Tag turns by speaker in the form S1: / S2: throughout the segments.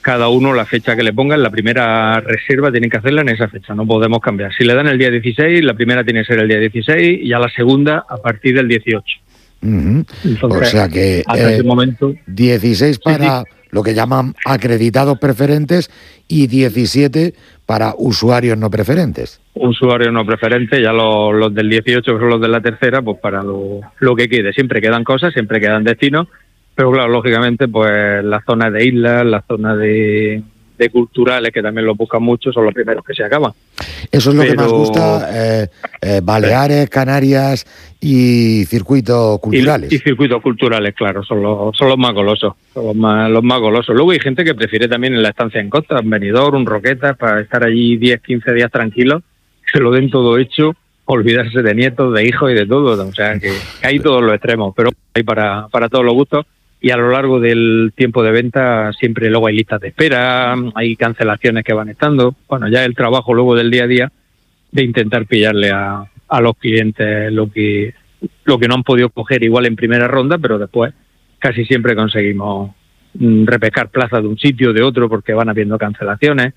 S1: cada uno la fecha que le pongan. La primera reserva tienen que hacerla en esa fecha, no podemos cambiar. Si le dan el día 16, la primera tiene que ser el día 16 y ya la segunda a partir del 18.
S2: Uh-huh.
S1: Entonces,
S2: o sea que
S1: hasta ese momento
S2: 16 para lo que llaman acreditados preferentes y 17 para usuarios no preferentes.
S1: Usuarios no preferentes, ya los del 18, que son los de la tercera, pues para lo que quede. Siempre quedan cosas, siempre quedan destinos, pero claro, lógicamente, pues las zonas de islas, las zonas de culturales, que también lo buscan mucho, son los primeros que se acaban.
S2: Eso es lo que más gusta, Baleares, Canarias y circuitos culturales.
S1: Y circuitos culturales, claro, son los más golosos, son los más golosos. Luego hay gente que prefiere también en la estancia en costa, en Benidorm, Roquetas, para estar allí 10, 15 días tranquilos, que se lo den todo hecho, olvidarse de nietos, de hijos y de todo. O sea, que hay todos los extremos, pero hay para todos los gustos. Y a lo largo del tiempo de venta siempre luego hay listas de espera, hay cancelaciones que van estando. Bueno, ya el trabajo luego del día a día de intentar pillarle a los clientes lo que no han podido coger igual en primera ronda, pero después casi siempre conseguimos repescar plazas de un sitio, de otro, porque van habiendo cancelaciones.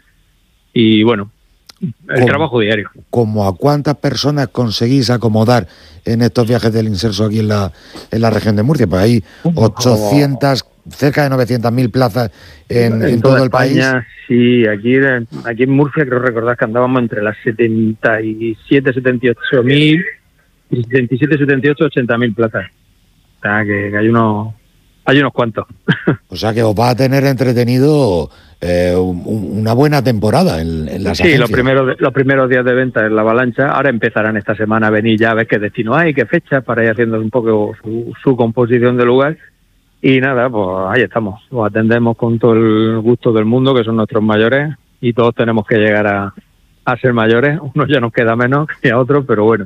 S1: Y bueno, el trabajo diario.
S2: ¿Cómo a cuántas personas conseguís acomodar en estos viajes del Inserso aquí en la región de Murcia? Pues hay 800, cerca de 900.000 plazas en todo el
S1: España,
S2: país.
S1: Sí, aquí en Murcia creo recordar que andábamos entre las 77, 78.000 y 77, 78, 80.000 plazas. O sea, que hay unos cuantos. O
S2: sea, que os va a tener entretenido una buena temporada en las agencias.
S1: Sí, los primeros días de venta en la avalancha. Ahora empezarán esta semana a venir ya a ver qué destino hay, qué fecha, para ir haciendo un poco su composición de lugar. Y nada, pues ahí estamos. Los atendemos con todo el gusto del mundo, que son nuestros mayores, y todos tenemos que llegar a ser mayores. Unos ya nos queda menos que a otros, pero bueno.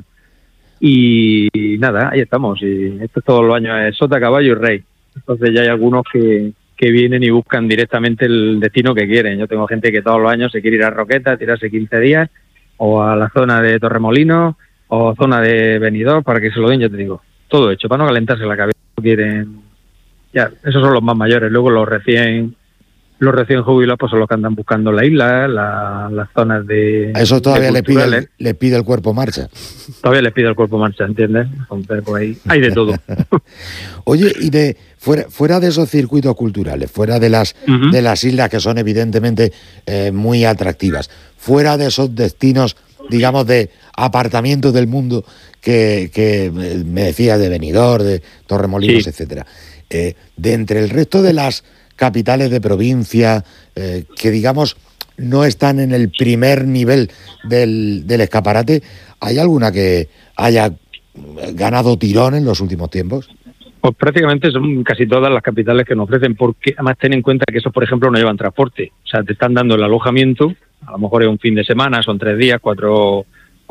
S1: Y nada, ahí estamos. Y esto todos los años es sota, caballo y rey. Entonces ya hay algunos que vienen y buscan directamente el destino que quieren. Yo tengo gente que todos los años se quiere ir a Roquetas, tirarse 15 días, o a la zona de Torremolinos, o zona de Benidorm, para que se lo den, yo te digo, todo hecho, para no calentarse la cabeza. Quieren, ya, esos son los más mayores. Luego los recién jubilados, pues son los que andan buscando la isla, las zonas de...
S2: A eso todavía le pide el cuerpo marcha.
S1: Todavía les pide el cuerpo marcha, ¿entiendes? Entonces, pues ahí hay de todo.
S2: Oye, y fuera de esos circuitos culturales, fuera de las islas, que son evidentemente muy atractivas, fuera de esos destinos, digamos, de apartamiento del mundo que me decías, de Benidorm, de Torremolinos, etcétera, de entre el resto de las capitales de provincia, que digamos no están en el primer nivel del escaparate, ¿hay alguna que haya ganado tirón en los últimos tiempos?
S1: Pues prácticamente son casi todas las capitales que nos ofrecen, porque además ten en cuenta que esos, por ejemplo, no llevan transporte. O sea, te están dando el alojamiento, a lo mejor es un fin de semana, son 3 días, 4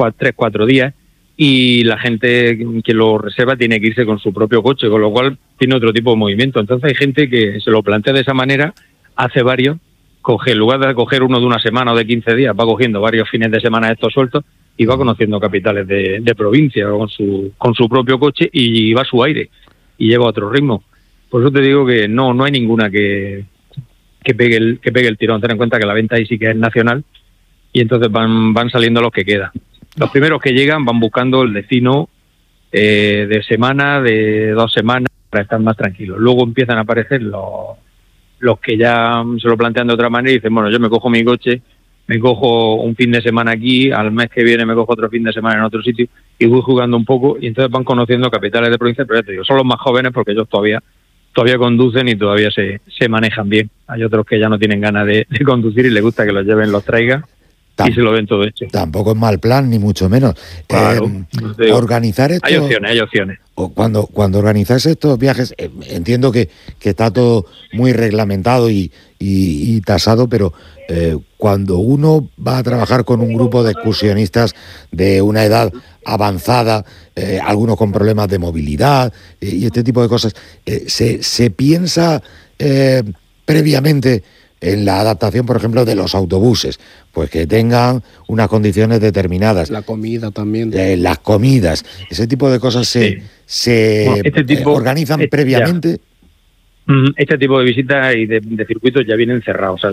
S1: días, y la gente que lo reserva tiene que irse con su propio coche, con lo cual tiene otro tipo de movimiento. Entonces hay gente que se lo plantea de esa manera, hace varios, en lugar de coger uno de una semana o de 15 días, va cogiendo varios fines de semana estos sueltos y va conociendo capitales de provincia con su propio coche, y va a su aire y lleva otro ritmo. Por eso te digo que no hay ninguna que pegue el tirón. Ten en cuenta que la venta ahí sí que es nacional, y entonces van saliendo los que quedan. Los primeros que llegan van buscando el destino de semana, de 2 semanas, para estar más tranquilos. Luego empiezan a aparecer los que ya se lo plantean de otra manera y dicen, bueno, yo me cojo mi coche, me cojo un fin de semana aquí, al mes que viene me cojo otro fin de semana en otro sitio, y voy jugando un poco, y entonces van conociendo capitales de provincia. Pero ya te digo, son los más jóvenes, porque ellos todavía conducen y todavía se manejan bien. Hay otros que ya no tienen ganas de conducir y les gusta que los lleven, los traigan, y se lo ven todo hecho.
S2: Tampoco es mal plan, ni mucho menos.
S1: Claro,
S2: organizar esto,
S1: hay opciones.
S2: Cuando organizáis estos viajes, entiendo que está todo muy reglamentado y tasado, pero cuando uno va a trabajar con un grupo de excursionistas de una edad avanzada, algunos con problemas de movilidad y este tipo de cosas, se piensa previamente en la adaptación, por ejemplo, de los autobuses, pues que tengan unas condiciones determinadas.
S3: La comida también.
S2: Las comidas, ese tipo de cosas se organizan previamente.
S1: Este tipo de visitas y de circuitos ya vienen cerrados. O sea,